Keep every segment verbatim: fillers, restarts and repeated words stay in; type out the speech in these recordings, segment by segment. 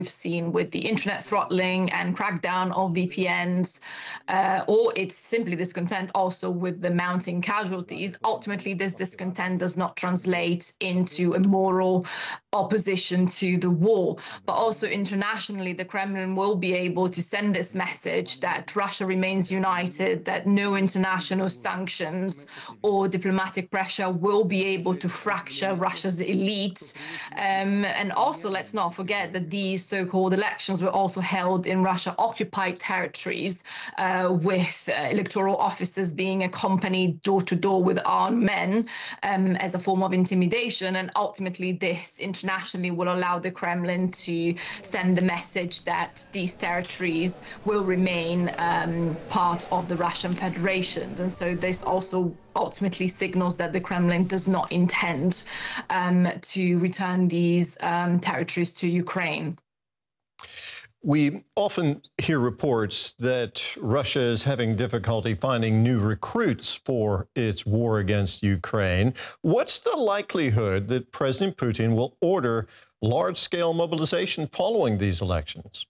we've seen with the internet throttling and crackdown of V P Ns, uh, or it's simply discontent also with the mounting casualties. Ultimately, this discontent does not translate into a moral opposition to the war. But also internationally, the Kremlin will be able to send this message that Russia remains united, that no international sanctions or diplomatic pressure will be able to fracture Russia's elite. Um, and also, let's not forget that these so-called elections were also held in Russia-occupied territories, uh, with uh, electoral officers being accompanied door-to-door with armed men um, as a form of intimidation. And ultimately, this internationally will allow the Kremlin to send the message that these territories will remain um, part of the Russian Federation. And so this also ultimately signals that the Kremlin does not intend um, to return these um, territories to Ukraine. We often hear reports that Russia is having difficulty finding new recruits for its war against Ukraine. What's the likelihood that President Putin will order large-scale mobilization following these elections?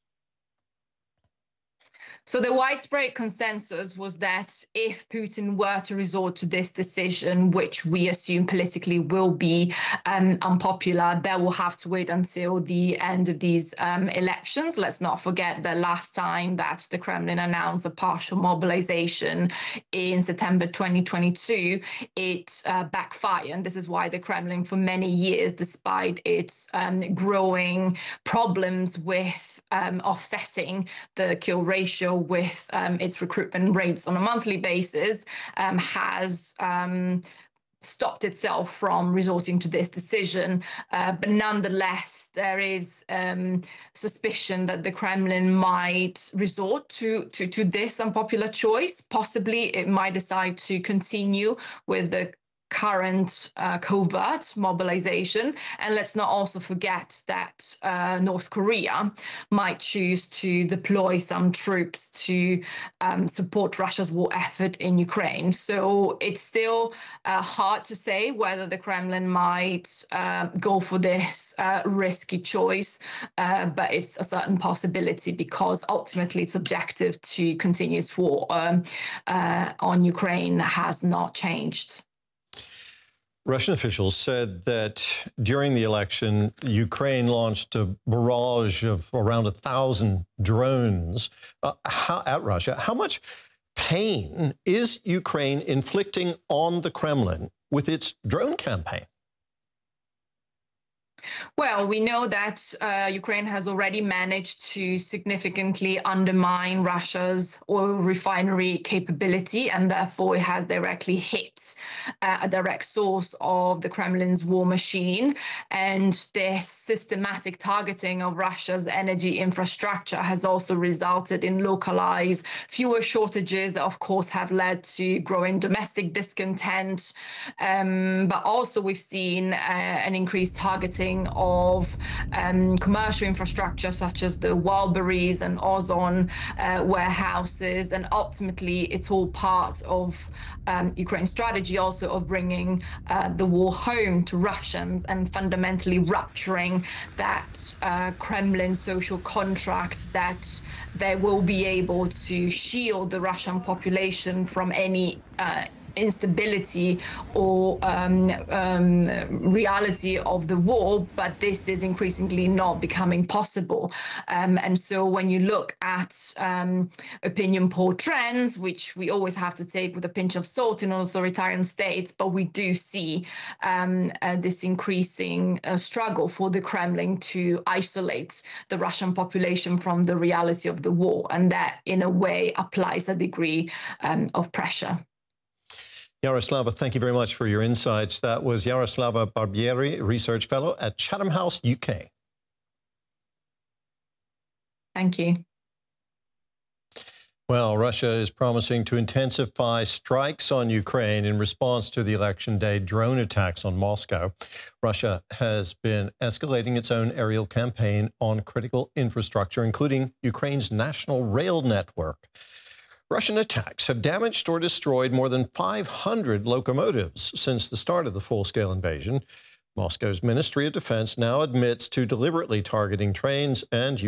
So the widespread consensus was that if Putin were to resort to this decision, which we assume politically will be um, unpopular, they will have to wait until the end of these um, elections. Let's not forget the last time that the Kremlin announced a partial mobilization in September twenty twenty-two, it uh, backfired. And this is why the Kremlin, for many years, despite its um, growing problems with um, offsetting the kill ratio with um, its recruitment rates on a monthly basis, um, has um, stopped itself from resorting to this decision. Uh, but nonetheless, there is um, suspicion that the Kremlin might resort to, to, to this unpopular choice. Possibly it might decide to continue with the current uh, covert mobilization. And let's not also forget that uh, North Korea might choose to deploy some troops to um, support Russia's war effort in Ukraine. So it's still uh, hard to say whether the Kremlin might uh, go for this uh, risky choice, uh, but it's a certain possibility because ultimately its objective to continue its war um, uh, on Ukraine has not changed. Russian officials said that during the election, Ukraine launched a barrage of around a thousand drones uh, how, at Russia. How much pain is Ukraine inflicting on the Kremlin with its drone campaign? Well, we know that uh, Ukraine has already managed to significantly undermine Russia's oil refinery capability, and therefore it has directly hit uh, a direct source of the Kremlin's war machine. And this systematic targeting of Russia's energy infrastructure has also resulted in localized fuel shortages that, of course, have led to growing domestic discontent. Um, but also we've seen uh, an increased targeting of um, commercial infrastructure such as the Wildberries and Ozon uh, warehouses, and ultimately it's all part of um, Ukraine's strategy also of bringing uh, the war home to Russians and fundamentally rupturing that uh, Kremlin social contract that they will be able to shield the Russian population from any uh, instability or um, um, reality of the war, but this is increasingly not becoming possible. Um, and so when you look at um, opinion poll trends, which we always have to take with a pinch of salt in authoritarian states, but we do see um, uh, this increasing uh, struggle for the Kremlin to isolate the Russian population from the reality of the war. And that, in a way, applies a degree um, of pressure. Yaroslava, thank you very much for your insights. That was Yaroslava Barbieri, Research Fellow at Chatham House, U K. Thank you. Well, Russia is promising to intensify strikes on Ukraine in response to the election day drone attacks on Moscow. Russia has been escalating its own aerial campaign on critical infrastructure, including Ukraine's national rail network. Russian attacks have damaged or destroyed more than five hundred locomotives since the start of the full-scale invasion. Moscow's Ministry of Defense now admits to deliberately targeting trains and